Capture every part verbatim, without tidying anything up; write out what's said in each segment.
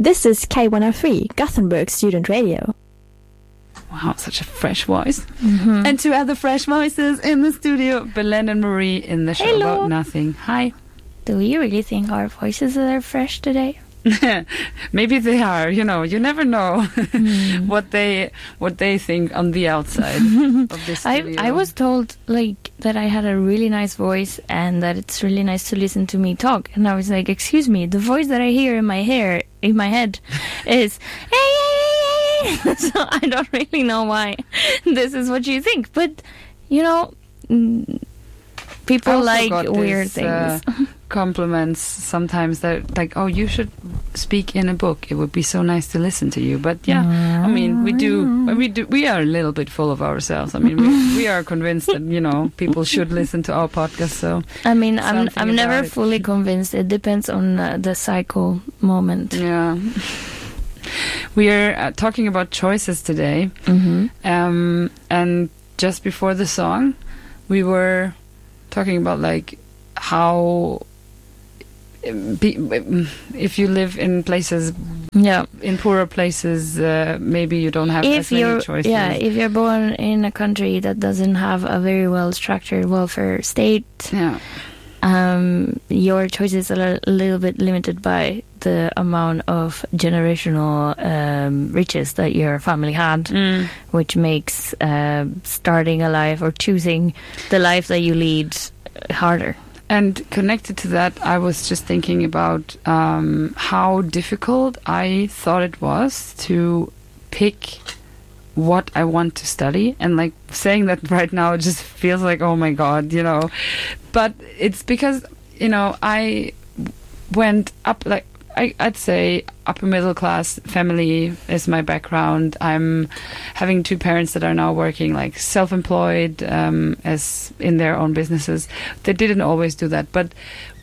This is K one oh three, Gothenburg Student Radio. Wow, such a fresh voice. Mm-hmm. And two other fresh voices in the studio, Belen and Marie in the show Hello. About Nothing. Hi. Do you really think our voices are fresh today? Maybe they are, you know, you never know Mm. what they what they think on the outside of this I studio. I was told like that I had a really nice voice and that it's really nice to listen to me talk, and I was like, excuse me, the voice that I hear in my hair in my head is hey, hey, hey, hey. So I don't really know why this is what you think, but you know, mm, people I also like got weird this, things. Uh, compliments sometimes that like, oh, you should speak in a book. It would be so nice to listen to you. But yeah, I mean, we do, we do, we are a little bit full of ourselves. I mean, we, we are convinced that, you know, people should listen to our podcast. So I mean, I'm something I'm never about it. fully convinced. It depends on uh, the cycle moment. yeah, we are uh, talking about choices today. Mm-hmm. Um, and just before the song, we were talking about like how um, be, if you live in places, Yeah. in poorer places, uh, maybe you don't have If as many you're choices. yeah, if you're born in a country that doesn't have a very well structured welfare state, yeah. um, your choices are a little bit limited by the amount of generational um, riches that your family had, Mm. which makes uh, starting a life or choosing the life that you lead harder. And connected to that, I was just thinking about um, how difficult I thought it was to pick what I want to study. And like saying that right now, it just feels like, oh my God, you know. But it's because, you know, I went up like, I, I'd say upper middle class family is my background. I'm having two parents that are now working like self-employed um, as in their own businesses. They didn't always do that, but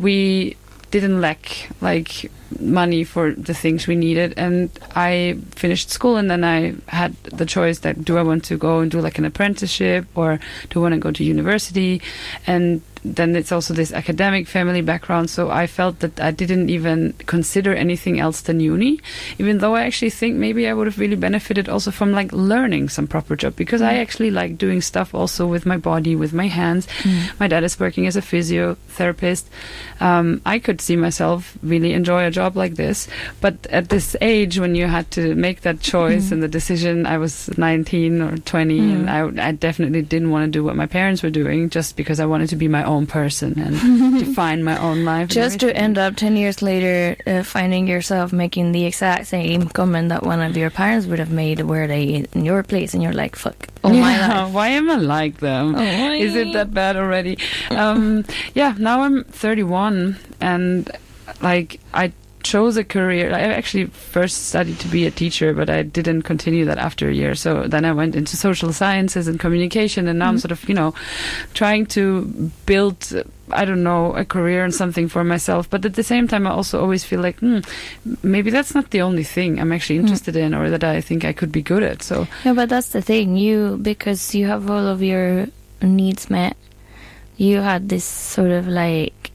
we didn't lack like money for the things we needed. And I finished school, and then I had the choice that do I want to go and do like an apprenticeship, or do I want to go to university? And then it's also this academic family background, so I felt that I didn't even consider anything else than uni, even though I actually think maybe I would have really benefited also from like learning some proper job, because mm. I actually like doing stuff also with my body, with my hands. Mm. My dad is working as a physiotherapist. Um, I could see myself really enjoy a job like this, but at this age when you had to make that choice mm. and the decision, I was nineteen or twenty, mm. and I, I definitely didn't want to do what my parents were doing, just because I wanted to be my own person and define my own life. Just to end up ten years later uh, finding yourself making the exact same comment that one of your parents would have made were they in your place, and you're like, fuck, all yeah, my life. Why am I like them? Oh, Is it that bad already? Um, yeah, now I'm thirty-one, and like I chose a career. I actually first studied to be a teacher, but I didn't continue that after a year. So then I went into social sciences and communication, and now mm-hmm. I'm sort of, you know, trying to build, I don't know, a career and something for myself. But at the same time, I also always feel like, hmm, maybe that's not the only thing I'm actually interested mm. in, or that I think I could be good at. So yeah, but that's the thing. You, because you have all of your needs met, you had this sort of like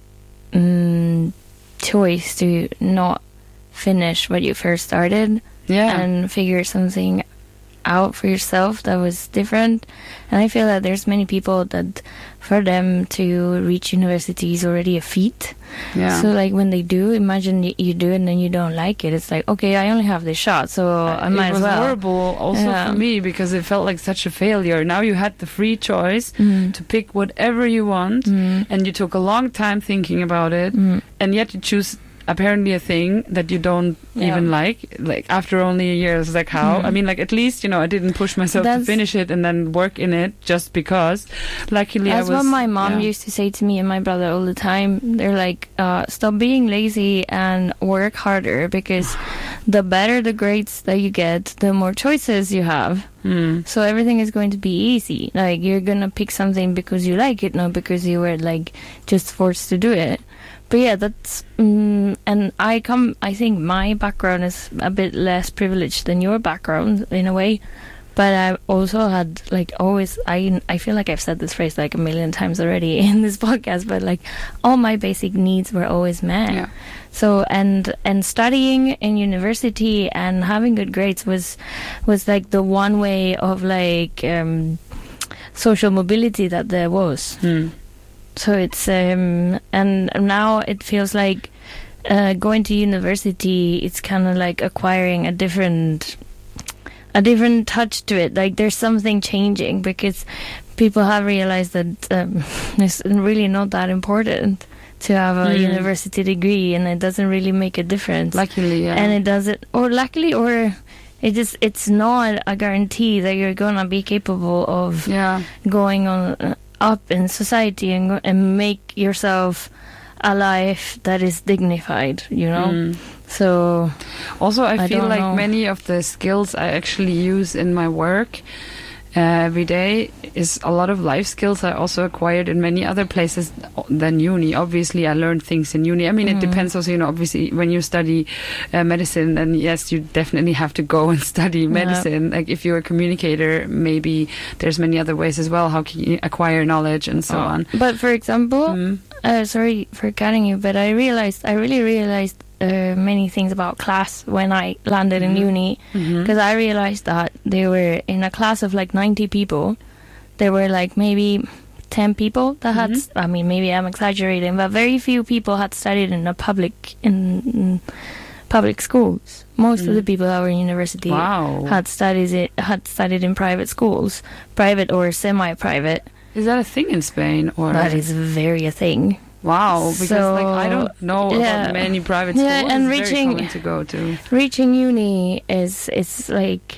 mm, choice to not finish what you first started, yeah, and figure something out for yourself that was different. And I feel that there's many people that for them to reach university is already a feat. Yeah. So like when they do, imagine you, you do it and then you don't like it. It's like, okay, I only have this shot, so I might it was as well. horrible also yeah. for me, because it felt like such a failure. Now you had the free choice mm. to pick whatever you want, mm. and you took a long time thinking about it, mm. and yet you choose apparently a thing that you don't yeah. even like like after only a year. It's like, how? Mm. I mean, like, at least, you know, I didn't push myself That's, to finish it and then work in it just because. Luckily, that's I was, what my mom yeah. used to say to me and my brother all the time. They're like, uh, stop being lazy and work harder, because the better the grades that you get, the more choices you have. Mm. So everything is going to be easy. Like, you're gonna pick something because you like it, not because you were like just forced to do it. But yeah, that's um, and I come. I think my background is a bit less privileged than your background in a way, but I also had like always I I feel like I've said this phrase like a million times already in this podcast, but like all my basic needs were always met. Yeah. So and and studying in university and having good grades was was like the one way of like um, social mobility that there was. Hmm. So it's um and now it feels like uh, going to university. It's kind of like acquiring a different a different touch to it. Like there's something changing because people have realized that um, it's really not that important to have a Mm. university degree, and it doesn't really make a difference. Luckily, yeah. And it doesn't, or luckily, or it just it's not a guarantee that you're gonna be capable of yeah. going on uh, up in society and go, and make yourself a life that is dignified, you know. Mm. So Also, I, I feel don't like know. many of the skills I actually use in my work uh, every day is a lot of life skills I also acquired in many other places than uni. Obviously, I learned things in uni. I mean, Mhm. it depends also, you know, obviously, when you study uh, medicine, then yes, you definitely have to go and study medicine. Like, if you're a communicator, maybe there's many other ways as well. How can you acquire knowledge and so on? But for example, Mm. uh, sorry for cutting you, but I realized, I really realized uh, many things about class when I landed in Mhm. uni, Mhm. because I realized that they were in a class of like ninety people. There were like maybe ten people that had, Mhm. I mean, maybe I'm exaggerating, but very few people had studied in a public, in, in public schools. Most of Mm. the people that were in university Wow. had studied it, had studied in private schools, private or semi-private. Is that a thing in Spain? Or That is very a thing. Wow, because So, like I don't know yeah. about many private schools. Yeah, and It's reaching- very common to go to. Reaching uni is is like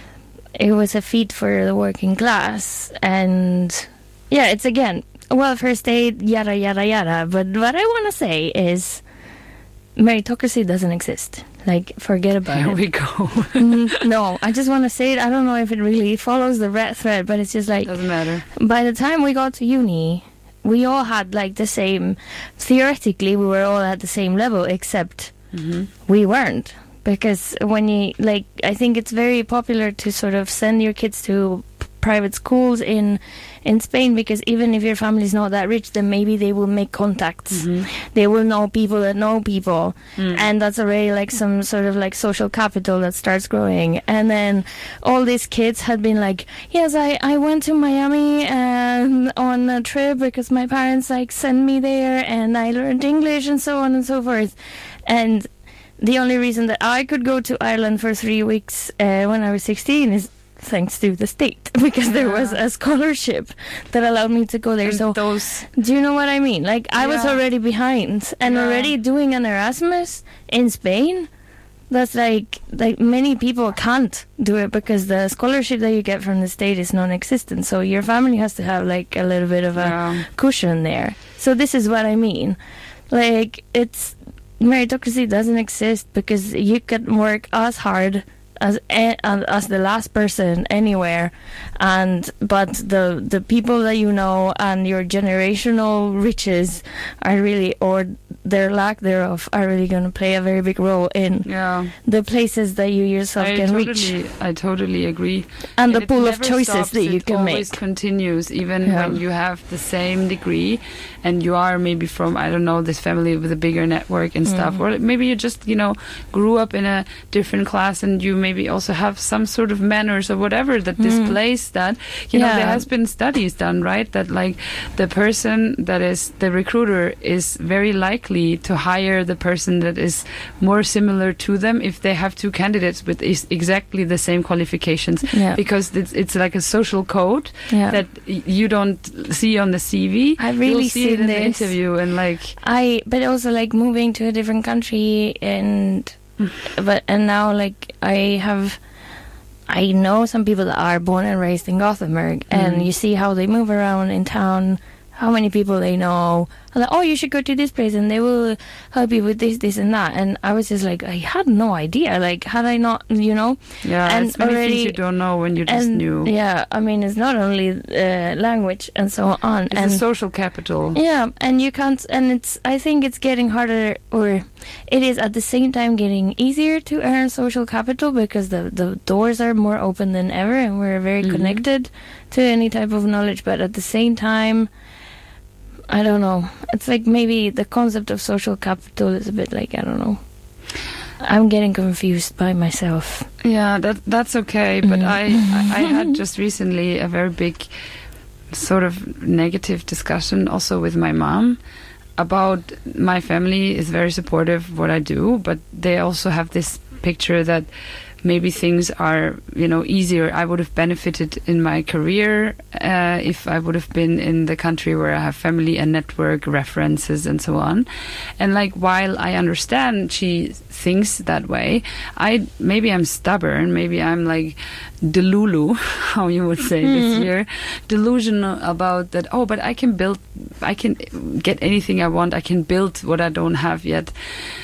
it was a feat for the working class, and yeah, it's again well, first aid, yada yada yada. But what I want to say is meritocracy doesn't exist. Like, forget about Here it. we go. Mm, no, I just want to say it. I don't know if it really follows the red thread, but it's just like Doesn't matter. by the time we got to uni, we all had like the same. Theoretically, we were all at the same level, except Hmm. we weren't. Because when you like, I think it's very popular to sort of send your kids to p- private schools in in Spain, because even if your family's not that rich, then maybe they will make contacts. Hmm. They will know people that know people, Mm. and that's already like some sort of like social capital that starts growing. And then all these kids had been like, yes, I, I went to Miami um, on a trip because my parents like sent me there, and I learned English and so on and so forth. And the only reason that I could go to Ireland for three weeks uh, when I was sixteen is thanks to the state, because there was Yeah. a scholarship that allowed me to go there. And So those. do you know what I mean? Like, I was Yeah. already behind, and Yeah. already doing an Erasmus in Spain. That's like like many people can't do it because the scholarship that you get from the state is non-existent. So your family has to have like a little bit of a Yeah. cushion there. So this is what I mean. Like, it's meritocracy doesn't exist because you can work as hard as a- as the last person anywhere, and but the the people that you know and your generational riches are really, or their lack thereof, are really going to play a very big role in Yeah. the places that you yourself I can totally, reach, I totally agree. and the it pool of never choices stops, that you it can always make. continues, even Yeah. when you have the same degree, and you are maybe from, I don't know, this family with a bigger network and stuff, Mm. or maybe you just, you know, grew up in a different class, and you maybe also have some sort of manners or whatever that Mm. displays that. You know, there Yeah. has been studies done, right, that like the person that is the recruiter is very likely to hire the person that is more similar to them if they have two candidates with is exactly the same qualifications, Yeah. because it's, it's like a social code Yeah. that y- you don't see on the C V. I've really You'll see it seen in the this. interview, and like I, but also like moving to a different country, and but and now like I have, I know some people that are born and raised in Gothenburg, and Mm. you see how they move around in town, how many people they know, like, oh, you should go to this place and they will help you with this, this and that. And I was just like, I had no idea. Like, had I not, you know? Yeah, and it's many already, things you don't know when you're just and, new. Yeah, I mean, it's not only uh, language and so on. It's and a social capital. Yeah, and you can't, and it's, I think it's getting harder, or it is at the same time getting easier to earn social capital because the, the doors are more open than ever and we're very Mhm. connected to any type of knowledge. But at the same time, I don't know. It's like maybe the concept of social capital is a bit like, I don't know. I'm getting confused by myself. Yeah, that that's okay. But Mm. I, I I had just recently a very big sort of negative discussion also with my mom about my family is very supportive of what I do, but they also have this picture that maybe things are, you know, easier. I would have benefited in my career uh, if I would have been in the country where I have family and network references and so on. And like, while I understand she thinks that way, I maybe I'm stubborn, maybe I'm like delulu, how you would say this year, delusional about that. Oh, but I can build, I can get anything I want. I can build what I don't have yet.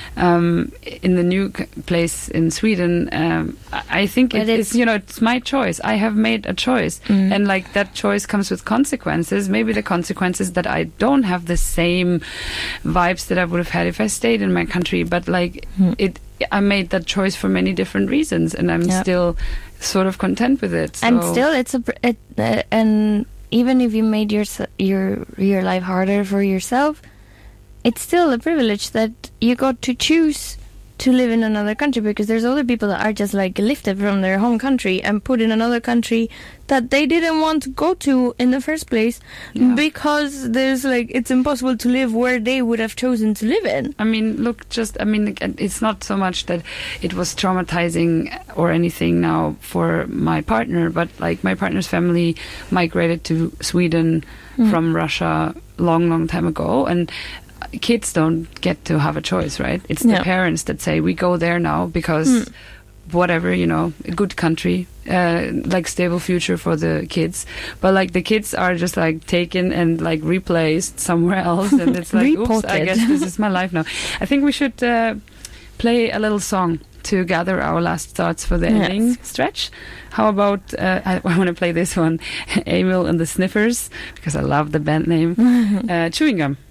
Um, in the new c- place in Sweden, um, I I think it, But it's, it's- you know, it's my choice. I have made a choice. Mm. And like that choice comes with consequences. Maybe the consequences that I don't have the same vibes that I would have had if I stayed in my country. But like Mm. it, I made that choice for many different reasons, and I'm Yeah. still sort of content with it. And So- still, it's a pr- it, uh, and even if you made your your your life harder for yourself, it's still a privilege that you got to choose to live in another country, because there's other people that are just like lifted from their home country and put in another country that they didn't want to go to in the first place Yeah. because there's like it's impossible to live where they would have chosen to live in. I mean, look, just, I mean, it's not so much that it was traumatizing or anything now for my partner, but like my partner's family migrated to Sweden Mm. from Russia long, long time ago. And kids don't get to have a choice, right? It's the Yeah. parents that say, we go there now because Mm. whatever, you know, a good country, uh, like stable future for the kids. But like the kids are just like taken and like replaced somewhere else. And it's like, oops, I Reported. guess this is my life now. I think we should uh, play a little song to gather our last thoughts for the Yes. ending stretch. How about, uh, I, I want to play this one, Emil and the Sniffers, because I love the band name, uh, Chewing Gum.